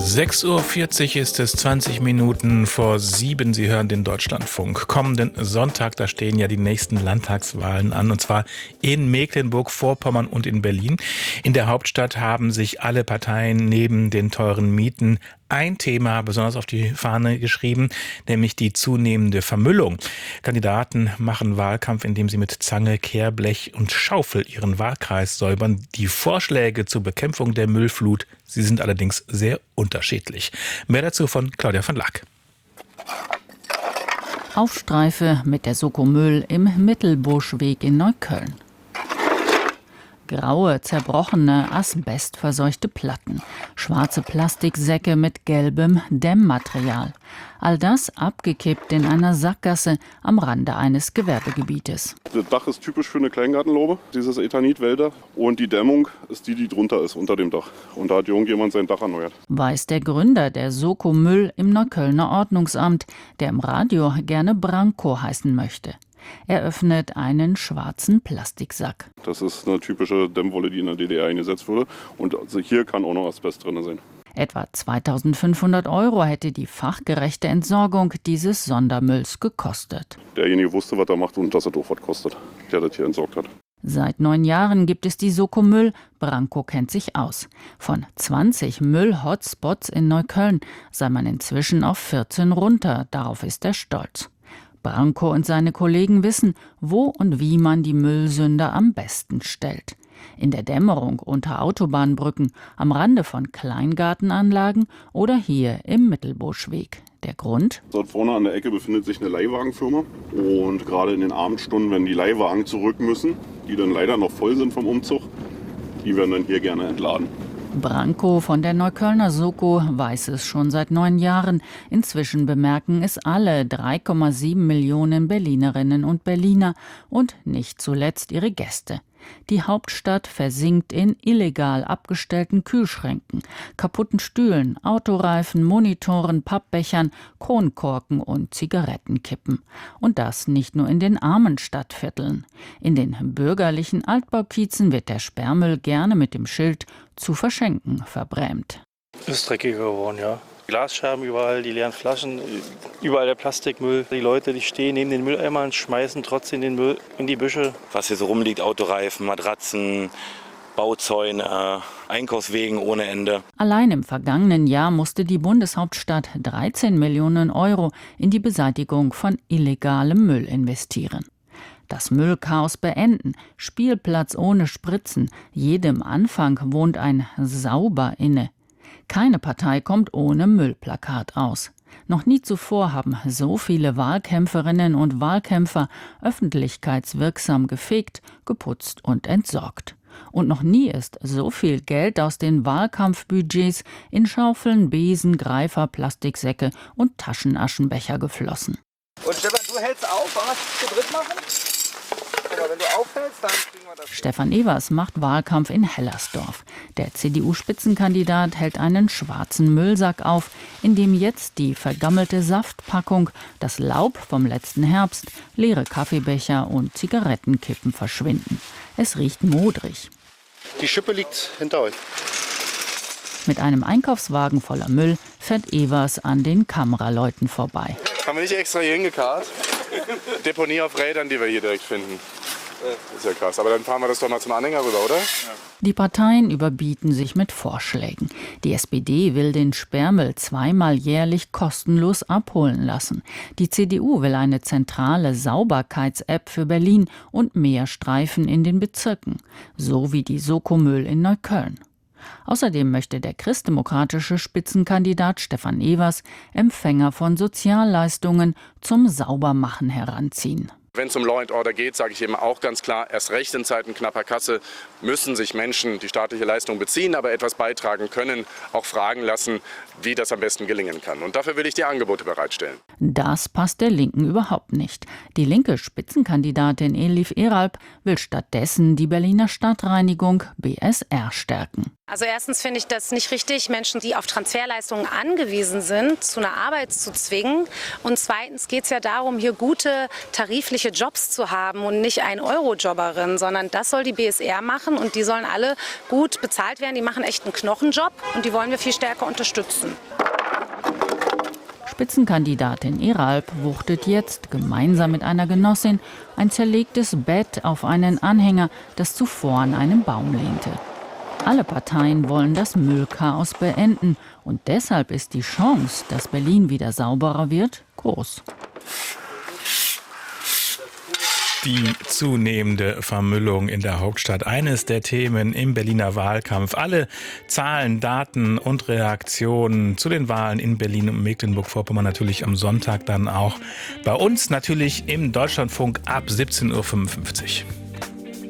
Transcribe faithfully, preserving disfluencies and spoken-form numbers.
sechs Uhr vierzig ist es, zwanzig Minuten vor sieben. Sie hören den Deutschlandfunk. Kommenden Sonntag, da stehen ja die nächsten Landtagswahlen an, und zwar in Mecklenburg-Vorpommern und in Berlin. In der Hauptstadt haben sich alle Parteien neben den teuren Mieten ein Thema besonders auf die Fahne geschrieben, nämlich die zunehmende Vermüllung. Kandidaten machen Wahlkampf, indem sie mit Zange, Kehrblech und Schaufel ihren Wahlkreis säubern. Die Vorschläge zur Bekämpfung der Müllflut, sie sind allerdings sehr unterschiedlich. Mehr dazu von Claudia von Lack. Aufstreife mit der Soko Müll im Mittelbuschweg in Neukölln. Graue, zerbrochene, asbestverseuchte Platten, schwarze Plastiksäcke mit gelbem Dämmmaterial. All das abgekippt in einer Sackgasse am Rande eines Gewerbegebietes. Das Dach ist typisch für eine Kleingartenlaube, dieses Ethanitwälder. Und die Dämmung ist die, die drunter ist, unter dem Dach. Und da hat irgendjemand sein Dach erneuert. Weiß der Gründer der Soko Müll im Neuköllner Ordnungsamt, der im Radio gerne Branko heißen möchte. Er öffnet einen schwarzen Plastiksack. Das ist eine typische Dämmwolle, die in der D D R eingesetzt wurde. Und also hier kann auch noch Asbest drin sein. Etwa zweitausendfünfhundert Euro hätte die fachgerechte Entsorgung dieses Sondermülls gekostet. Derjenige wusste, was er macht und dass er doch was kostet, der das hier entsorgt hat. Seit neun Jahren gibt es die Soko Müll. Branko kennt sich aus. Von zwanzig Müll-Hotspots in Neukölln sei man inzwischen auf vierzehn runter. Darauf ist er stolz. Branko und seine Kollegen wissen, wo und wie man die Müllsünder am besten stellt. In der Dämmerung unter Autobahnbrücken, am Rande von Kleingartenanlagen oder hier im Mittelbuschweg. Der Grund? Dort vorne an der Ecke befindet sich eine Leihwagenfirma. Und gerade in den Abendstunden, wenn die Leihwagen zurück müssen, die dann leider noch voll sind vom Umzug, die werden dann hier gerne entladen. Branko von der Neuköllner Soko weiß es schon seit neun Jahren. Inzwischen bemerken es alle drei Komma sieben Millionen Berlinerinnen und Berliner und nicht zuletzt ihre Gäste. Die Hauptstadt versinkt in illegal abgestellten Kühlschränken, kaputten Stühlen, Autoreifen, Monitoren, Pappbechern, Kronkorken und Zigarettenkippen. Und das nicht nur in den armen Stadtvierteln. In den bürgerlichen Altbaukiezen wird der Sperrmüll gerne mit dem Schild „zu verschenken" verbrämt. Ist dreckiger geworden, ja. Glasscherben überall, die leeren Flaschen, überall der Plastikmüll. Die Leute, die stehen neben den Mülleimern, schmeißen trotzdem den Müll in die Büsche. Was hier so rumliegt, Autoreifen, Matratzen, Bauzäune, Einkaufswegen ohne Ende. Allein im vergangenen Jahr musste die Bundeshauptstadt dreizehn Millionen Euro in die Beseitigung von illegalem Müll investieren. Das Müllchaos beenden, Spielplatz ohne Spritzen, jedem Anfang wohnt ein Sauber inne. Keine Partei kommt ohne Müllplakat aus. Noch nie zuvor haben so viele Wahlkämpferinnen und Wahlkämpfer öffentlichkeitswirksam gefegt, geputzt und entsorgt. Und noch nie ist so viel Geld aus den Wahlkampfbudgets in Schaufeln, Besen, Greifer, Plastiksäcke und Taschenaschenbecher geflossen. Und Stefan, du hältst auf, wollen wir es zu dritt machen? Aber wenn du aufhältst, dann kriegen wir das. Stefan Evers macht Wahlkampf in Hellersdorf. Der C D U-Spitzenkandidat hält einen schwarzen Müllsack auf, in dem jetzt die vergammelte Saftpackung, das Laub vom letzten Herbst, leere Kaffeebecher und Zigarettenkippen verschwinden. Es riecht modrig. Die Schippe liegt hinter euch. Mit einem Einkaufswagen voller Müll fährt Evers an den Kameraleuten vorbei. Haben wir nicht extra hier hingekarrt? Deponie auf Rädern, die wir hier direkt finden. Ist ja krass. Aber dann fahren wir das doch mal zum Anhänger rüber, oder? Die Parteien überbieten sich mit Vorschlägen. Die S P D will den Sperrmüll zweimal jährlich kostenlos abholen lassen. Die C D U will eine zentrale Sauberkeits-App für Berlin und mehr Streifen in den Bezirken. So wie die Soko Müll in Neukölln. Außerdem möchte der christdemokratische Spitzenkandidat Stefan Evers Empfänger von Sozialleistungen zum Saubermachen heranziehen. Wenn es um Law and Order geht, sage ich eben auch ganz klar, erst recht in Zeiten knapper Kasse müssen sich Menschen, die staatliche Leistung beziehen, aber etwas beitragen können, auch fragen lassen, wie das am besten gelingen kann. Und dafür will ich die Angebote bereitstellen. Das passt der Linken überhaupt nicht. Die linke Spitzenkandidatin Elif Eralp will stattdessen die Berliner Stadtreinigung B S R stärken. Also erstens finde ich das nicht richtig, Menschen, die auf Transferleistungen angewiesen sind, zu einer Arbeit zu zwingen. Und zweitens geht es ja darum, hier gute tarifliche wirkliche Jobs zu haben und nicht ein Eurojobberin, sondern das soll die B S R machen und die sollen alle gut bezahlt werden. Die machen echt einen Knochenjob und die wollen wir viel stärker unterstützen. Spitzenkandidatin Eralp wuchtet jetzt gemeinsam mit einer Genossin ein zerlegtes Bett auf einen Anhänger, das zuvor an einem Baum lehnte. Alle Parteien wollen das Müllchaos beenden und deshalb ist die Chance, dass Berlin wieder sauberer wird, groß. Die zunehmende Vermüllung in der Hauptstadt, eines der Themen im Berliner Wahlkampf. Alle Zahlen, Daten und Reaktionen zu den Wahlen in Berlin und Mecklenburg-Vorpommern natürlich am Sonntag dann auch bei uns, natürlich im Deutschlandfunk ab siebzehn Uhr fünfundfünfzig.